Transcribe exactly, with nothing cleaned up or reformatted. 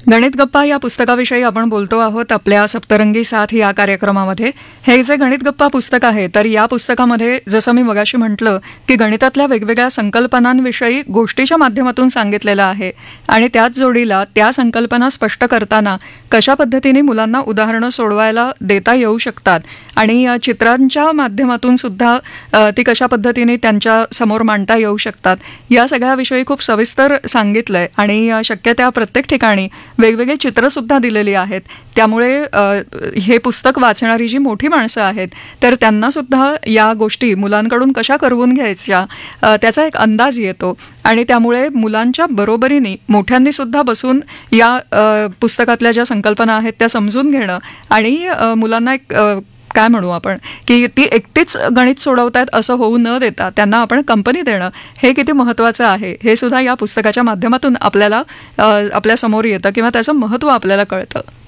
गणित गप्पा या पुस्तकाविषयी आपण बोलतो आहोत आपल्या सप्तरंगी साथ या कार्यक्रमामध्ये. हे जे गणित गप्पा पुस्तक आहे तर या पुस्तकामध्ये जसं मी मगाशी म्हटलं की गणितातल्या वेगवेगळ्या संकल्पनांविषयी गोष्टीच्या माध्यमातून सांगितलेलं आहे आणि त्याच जोडीला त्या संकल्पना स्पष्ट करताना कशा पद्धतीने मुलांना उदाहरणं सोडवायला देता येऊ शकतात आणि चित्रांच्या माध्यमातून सुद्धा ती कशा पद्धतीने त्यांच्या समोर मांडता येऊ शकतात या सगळ्याविषयी खूप सविस्तर सांगितलंय आणि शक्य त्या प्रत्येक ठिकाणी वेगवेगळे चित्रसुद्धा दिलेली आहेत. त्यामुळे हे पुस्तक वाचणारी जी मोठी माणसं आहेत तर त्यांनासुद्धा या गोष्टी मुलांकडून कशा करवून घ्यायच्या त्याचा एक अंदाज येतो आणि त्यामुळे मुलांच्या बरोबरीने मोठ्यांनी सुद्धा बसून या पुस्तकातल्या ज्या संकल्पना आहेत त्या समजून घेणं आणि मुलांना एक काय म्हणू आपण की ती एकटीच गणित सोडवतायत असं होऊ न देता त्यांना आपण कंपनी देणं हे किती महत्त्वाचं आहे हे सुद्धा या पुस्तकाच्या माध्यमातून आपल्याला आपल्या समोर येतं किंवा त्याचं महत्त्व आपल्याला कळतं.